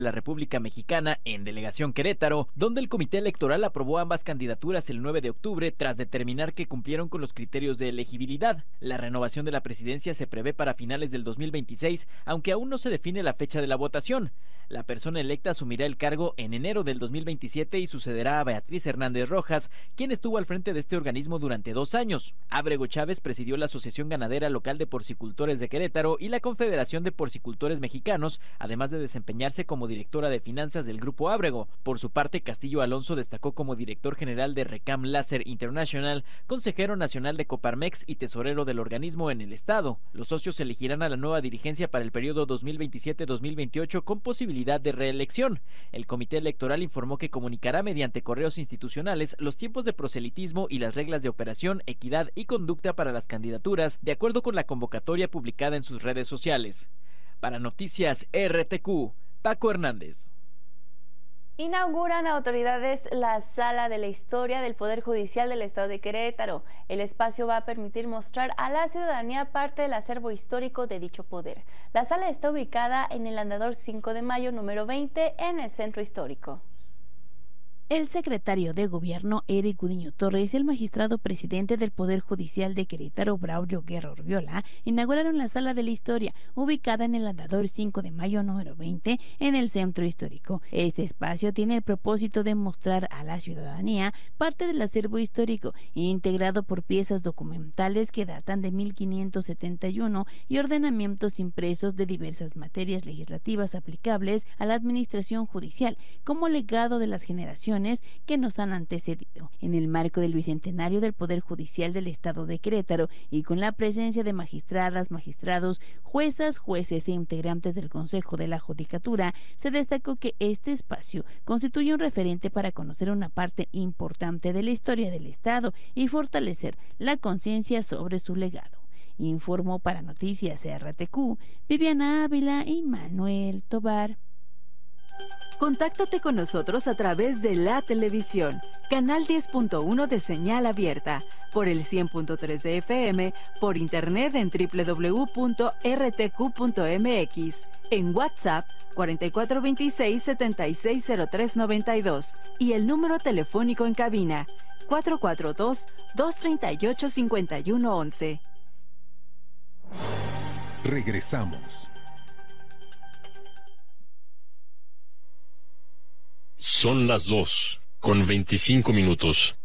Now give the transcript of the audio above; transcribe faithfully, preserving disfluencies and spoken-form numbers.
la República Mexicana en Delegación Querétaro, donde el Comité Electoral aprobó ambas candidaturas el nueve de octubre tras determinar que cumplieron con los criterios de elegibilidad. La renovación de la presidencia se prevé para finales del dos mil veintiséis, aunque aún no se define la fecha de la votación. La persona electa asumirá el cargo en enero del dos mil veintisiete y sucederá a Beatriz Hernández Rojas, quien estuvo al frente de este organismo durante dos años. Ábrego Chávez presidió la Asociación Ganadera Local de Porcicultores de Querétaro y la Confederación de Porcicultores Mexicanos, además de desempeñarse como directora de finanzas del Grupo Ábrego. Por su parte, Castillo Alonso destacó como director general de Recam Láser International, consejero nacional de Coparmex y tesorero del organismo en el estado. Los socios elegirán a la nueva dirigencia para el periodo dos mil veintisiete a dos mil veintiocho con posibilidad de reelección. El Comité Electoral informó que comunicará mediante correos institucionales los tiempos de proselitismo y las reglas de operación, equidad y conducta para las candidaturas, de acuerdo con la convocatoria publicada en sus redes sociales. Para Noticias R T Q, Paco Hernández. Inauguran autoridades la Sala de la Historia del Poder Judicial del Estado de Querétaro. El espacio va a permitir mostrar a la ciudadanía parte del acervo histórico de dicho poder. La sala está ubicada en el Andador cinco de mayo número veinte en el Centro Histórico. El secretario de Gobierno, Eric Gudiño Torres, y el magistrado presidente del Poder Judicial de Querétaro, Braulio Guerra Orviola, inauguraron la Sala de la Historia, ubicada en el Andador cinco de mayo número veinte, en el Centro Histórico. Este espacio tiene el propósito de mostrar a la ciudadanía parte del acervo histórico, integrado por piezas documentales que datan de mil quinientos setenta y uno y ordenamientos impresos de diversas materias legislativas aplicables a la administración judicial, como legado de las generaciones que nos han antecedido. En el marco del bicentenario del Poder Judicial del Estado de Querétaro y con la presencia de magistradas, magistrados, juezas, jueces e integrantes del Consejo de la Judicatura, se destacó que este espacio constituye un referente para conocer una parte importante de la historia del Estado y fortalecer la conciencia sobre su legado. Informó para Noticias R T Q, Viviana Ávila y Manuel Tobar. Contáctate con nosotros a través de la televisión, canal diez punto uno de señal abierta, por el cien punto tres de F M, por internet en doble u doble u doble u punto r t q punto m x, en WhatsApp cuarenta y cuatro veintiséis setenta y seis cero tres noventa y dos y el número telefónico en cabina cuatro cuatro dos, dos tres ocho, cinco uno once. Regresamos. Son las dos, con veinticinco minutos.